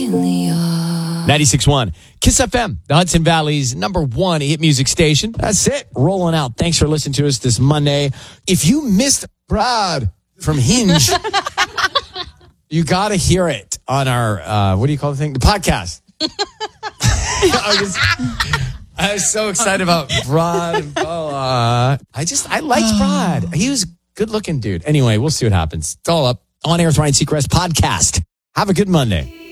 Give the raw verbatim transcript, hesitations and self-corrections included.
really are. ninety-six point one Kiss F M, the Hudson Valley's number one hit music station. That's it. Rolling out. Thanks for listening to us this Monday. If you missed Brad from Hinge, you got to hear it on our, uh, what do you call the thing? The podcast. I, was, I was so excited about Brad and Bella. I just, I liked Brad. He was a good looking dude. Anyway, we'll see what happens. It's all up on air with Ryan Seacrest podcast. Have a good Monday.